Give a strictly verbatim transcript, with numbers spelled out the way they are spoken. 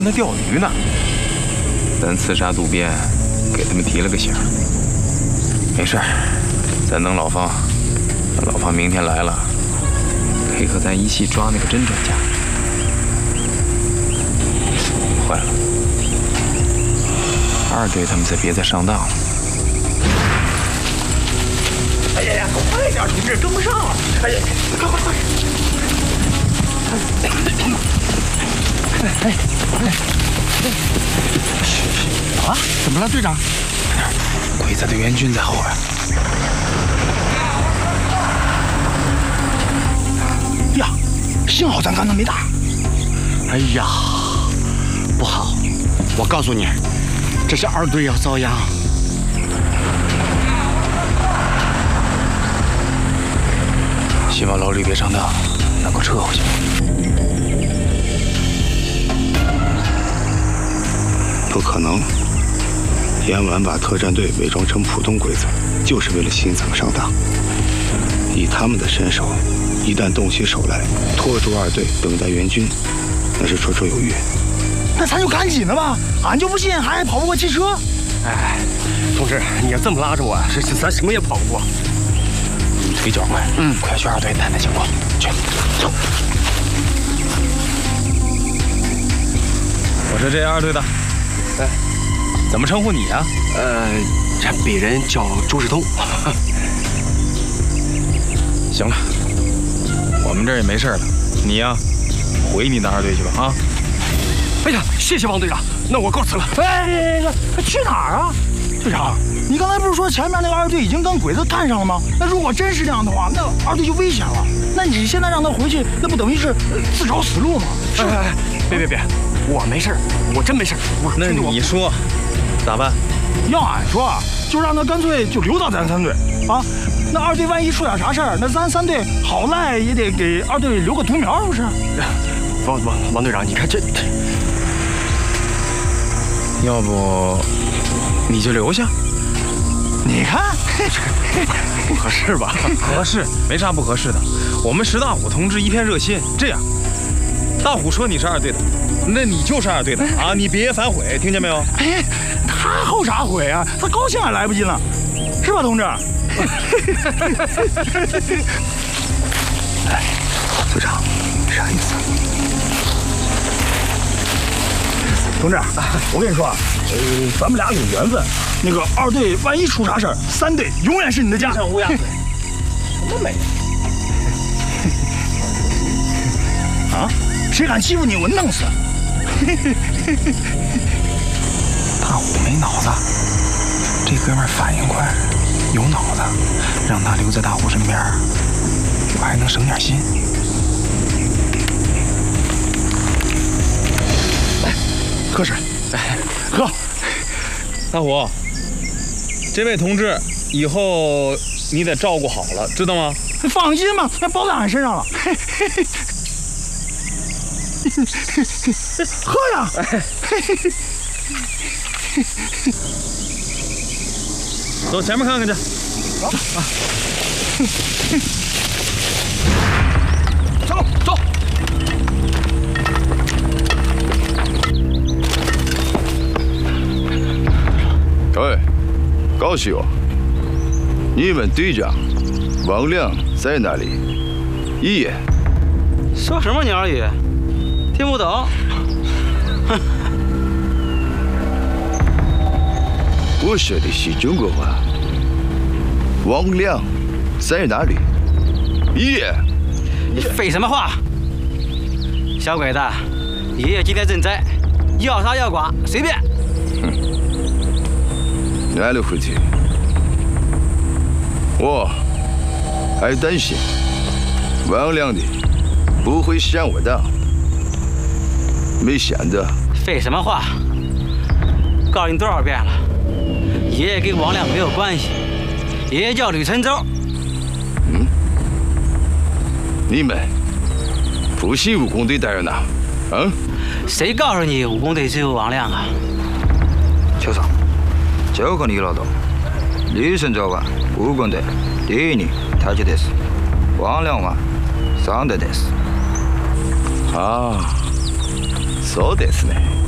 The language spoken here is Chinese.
那钓鱼呢？咱刺杀渡边，给他们提了个醒。没事儿，咱等老方，老方明天来了，配合咱一起抓那个真专家。坏了，二队他们再别再上当了。 哎呀呀，快点，同志，跟不上了！哎呀，快快快！哎哎哎！啊，怎么了，队长？ 鬼子的援军在后边。 呀，幸好咱刚才没打。 哎呀，不好！我告诉你，这是二队要遭殃。 希望老吕别上当，能够撤回去。 不可能！严婉把特战队伪装成普通鬼子，就是为了心藏上当。以他们的身手，一旦动起手来，拖住二队等待援军，那是绰绰有余。 那咱就赶紧的吧，俺就不信还跑不过汽车。 哎，同志，你要这么拉着我，这这咱什么也跑不过。 你腿脚快，嗯，快去二队探探情况，去，走。我是这二队的，哎，怎么称呼你呀？ 呃，这鄙人叫周世通。 行了，我们这儿也没事了，你呀，回你的二队去吧啊！ 哎呀，谢谢王队长，那我告辞了。 哎，去哪儿啊？队长，你刚才不是说前面那个二队已经跟鬼子干上了吗？那如果真是这样的话，那二队就危险了。那你现在让他回去，那不等于是自找死路吗？ 哎哎哎，别别别，我没事，我真没事。 那你说咋办？ 要俺说，就让他干脆就留到咱三队啊。那二队万一出点啥事儿，那咱三队好赖也得给二队留个独苗，不是？ 王王王队长，你看这， 要不你就留下？ 你看， 不合适吧？ 合适，没啥不合适的。我们石大虎同志一片热心，这样，大虎说你是二队的，那你就是二队的啊！你别反悔，听见没有？ 哎，他后啥悔啊？他高兴还来不及了，是吧，同志？ 哎，组长，啥意思？ 同志，我跟你说啊，呃，咱们俩有缘分。那个二队万一出啥事儿，三队永远是你的家。 乌鸦嘴，什么美？ 啊？谁敢欺负你，我弄死！ 大虎没脑子，这哥们儿反应快，有脑子，让他留在大虎身边，我还能省点心。 来，喝水， 哎， 喝。 大虎，这位同志以后你得照顾好了，知道吗？ 放心吧，那包在俺身上了。喝呀！ 走前面看看去。 走。走走。 喂，告诉我，你们队长王亮在哪里？一眼。 说什么鸟语？听不懂。 我说的是中国话。王亮在哪里？一眼。 你废什么话？小鬼子，爷爷今天正在，要杀要剐随便。 哼，来了回去。我还担心王亮的不会上我当，没想到。 废什么话？告诉你多少遍了，爷爷跟王亮没有关系，爷爷叫吕承洲。 嗯，你们不是武工队的人呐？啊？ 谁告诉你武工队只有王亮啊？ 邱さん、这个你知道？吕承洲は武工队第一人たちです。王亮は三队です。 ああ、そうですね。